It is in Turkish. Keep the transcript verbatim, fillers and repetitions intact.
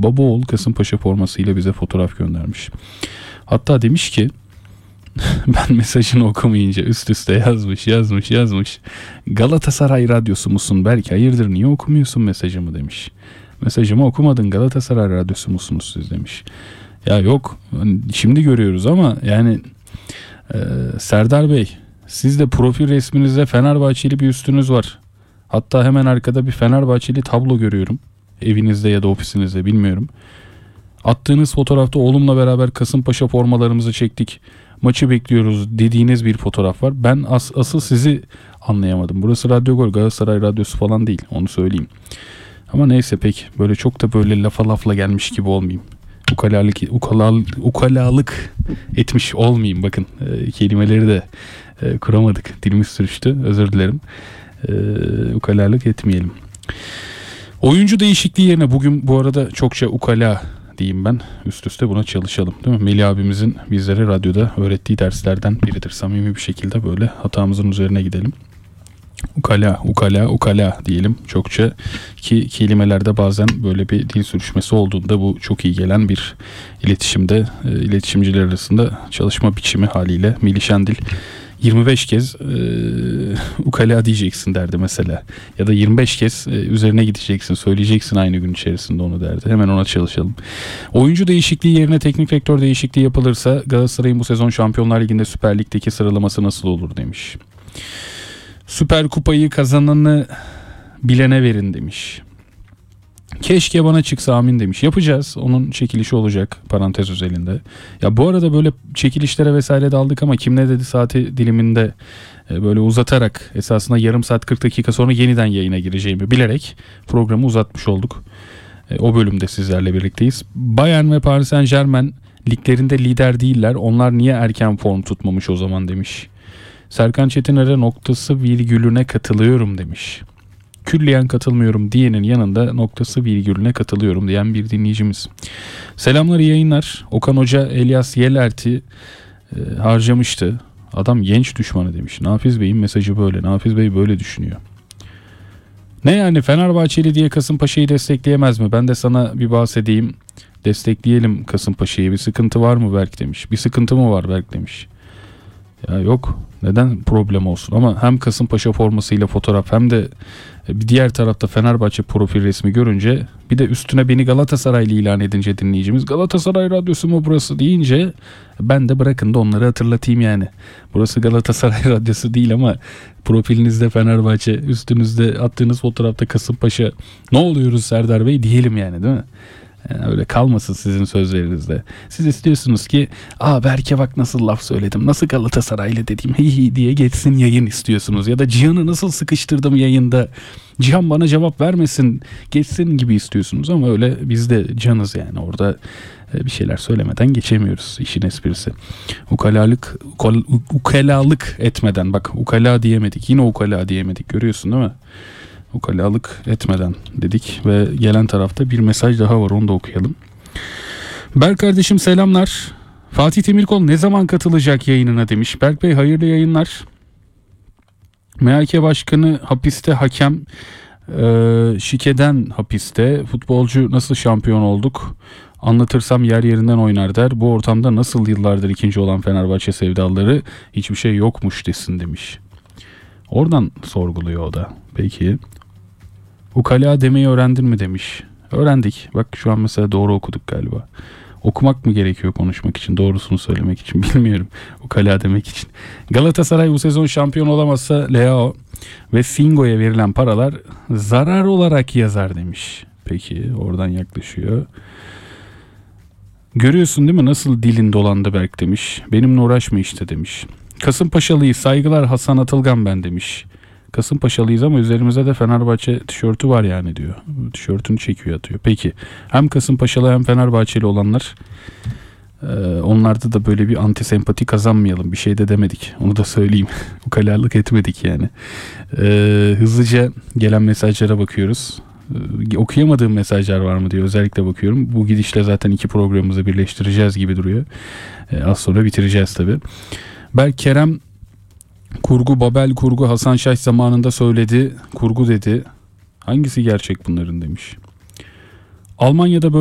Baba oğul Kasımpaşa formasıyla bize fotoğraf göndermiş. Hatta demiş ki ben mesajını okumayınca üst üste yazmış yazmış yazmış. Galatasaray radyosu musun Berk? Hayırdır niye okumuyorsun mesajımı demiş. Mesajımı okumadın, Galatasaray radyosu musunuz siz demiş. Ya yok şimdi görüyoruz ama yani e, Serdar Bey, siz de profil resminizde Fenerbahçeli bir üstünüz var. Hatta hemen arkada bir Fenerbahçeli tablo görüyorum. Evinizde ya da ofisinizde bilmiyorum. Attığınız fotoğrafta oğlumla beraber Kasımpaşa formalarımızı çektik, maçı bekliyoruz dediğiniz bir fotoğraf var. Ben as- asıl sizi anlayamadım. Burası Radyo Gol, Galatasaray radyosu falan değil, onu söyleyeyim. Ama neyse peki, böyle çok da böyle lafa lafla gelmiş gibi olmayayım. Ukalalık, ukalalık, ukalalık etmiş olmayayım. Bakın e, kelimeleri de e, kuramadık. Dilimiz sürçtü. Özür dilerim. E, ukalalık etmeyelim. Oyuncu değişikliği yerine bugün bu arada çokça ukala diyeyim ben. Üst üste buna çalışalım. Değil mi? Melih abimizin bizlere radyoda öğrettiği derslerden biridir. Samimi bir şekilde böyle hatamızın üzerine gidelim. Ukala, ukala, ukala diyelim çokça, ki kelimelerde bazen böyle bir dil sürüşmesi olduğunda bu çok iyi gelen bir iletişimde, e, iletişimciler arasında çalışma biçimi haliyle. Melih Şendil yirmi beş kez e, ukala diyeceksin derdi mesela, ya da yirmi beş kez e, üzerine gideceksin, söyleyeceksin aynı gün içerisinde onu derdi. Hemen ona çalışalım. Oyuncu değişikliği yerine teknik direktör değişikliği yapılırsa Galatasaray'ın bu sezon Şampiyonlar Ligi'nde Süper Lig'deki sıralaması nasıl olur demiş. Süper Kupayı kazananı bilene verin demiş. Keşke bana çıksa amin demiş. Yapacağız. Onun çekilişi olacak parantez özelinde. Ya bu arada böyle çekilişlere vesaire daldık ama kim ne dedi saati diliminde böyle uzatarak, esasında yarım saat kırk dakika sonra yeniden yayına gireceğimi bilerek programı uzatmış olduk. O bölümde sizlerle birlikteyiz. Bayern ve Paris Saint-Germain liglerinde lider değiller. Onlar niye erken form tutmamış o zaman demiş. Serkan Çetiner'e noktası virgülüne katılıyorum demiş. Külliyen katılmıyorum diyenin yanında noktası virgülüne katılıyorum diyen bir dinleyicimiz. Selamlar, iyi yayınlar. Okan Hoca Elias Yelert'i e, harcamıştı. Adam genç düşmanı demiş. Nafiz Bey'in mesajı böyle. Nafiz Bey böyle düşünüyor. Ne yani, Fenerbahçeli diye Kasımpaşa'yı destekleyemez mi? Ben de sana bir bahsedeyim. Destekleyelim Kasımpaşa'yı. Bir sıkıntı var mı Berk demiş. Bir sıkıntı mı var Berk demiş. Ya yok. Neden problem olsun? Ama hem Kasımpaşa formasıyla fotoğraf hem de bir diğer tarafta Fenerbahçe profil resmi görünce, bir de üstüne beni Galatasaraylı ilan edince dinleyicimiz, Galatasaray radyosu mu burası deyince, ben de bırakın da onları hatırlatayım yani. Burası Galatasaray radyosu değil ama profilinizde Fenerbahçe, üstünüzde attığınız fotoğrafta Kasımpaşa, ne oluyoruz Serdar Bey diyelim yani, değil mi? Yani öyle kalmasın sizin sözlerinizde. Siz istiyorsunuz ki aa Berke bak nasıl laf söyledim, nasıl Galatasaraylı dediğim hi hi diye geçsin yayın istiyorsunuz. Ya da Cihan'ı nasıl sıkıştırdım yayında, Cihan bana cevap vermesin geçsin gibi istiyorsunuz. Ama öyle biz de canız yani, orada bir şeyler söylemeden geçemiyoruz, işin esprisi. Ukalalık, ukal, ukalalık etmeden, bak ukala diyemedik, yine ukala diyemedik, görüyorsun değil mi? Ukalalık etmeden dedik ve gelen tarafta bir mesaj daha var, onu da okuyalım. Berk kardeşim selamlar. Fatih Temirkol ne zaman katılacak yayınına demiş. Berk Bey hayırlı yayınlar. M H K Başkanı hapiste, hakem e, şikeden hapiste. Futbolcu nasıl şampiyon olduk? Anlatırsam yer yerinden oynar der. Bu ortamda nasıl yıllardır ikinci olan Fenerbahçe sevdalıları hiçbir şey yokmuş desin demiş. Oradan sorguluyor o da. Peki. Ukala demeyi öğrendin mi demiş. Öğrendik. Bak şu an mesela doğru okuduk galiba. Okumak mı gerekiyor konuşmak için, doğrusunu söylemek için bilmiyorum. Ukala demek için. Galatasaray bu sezon şampiyon olamazsa Leao ve Fingo'ya verilen paralar zarar olarak yazar demiş. Peki oradan yaklaşıyor. Görüyorsun değil mi nasıl dilin dolandı Berk demiş. Benimle uğraşma işte demiş. Kasımpaşalıyız, saygılar Hasan Atılgan ben demiş. Kasımpaşalıyız ama üzerimize de Fenerbahçe tişörtü var yani diyor. Tişörtünü çekiyor atıyor. Peki hem Kasımpaşalı hem Fenerbahçeli olanlar, e, onlarda da böyle bir anti sempati kazanmayalım. Bir şey de demedik. Onu da söyleyeyim. Ukalalık etmedik yani. E, hızlıca gelen mesajlara bakıyoruz. E, okuyamadığım mesajlar var mı diye özellikle bakıyorum. Bu gidişle zaten iki programımızı birleştireceğiz gibi duruyor. E, az sonra bitireceğiz tabii. Berk Kerem kurgu, Babel kurgu, Hasan Şaş zamanında söyledi, kurgu dedi. Hangisi gerçek bunların demiş. Almanya'da böyle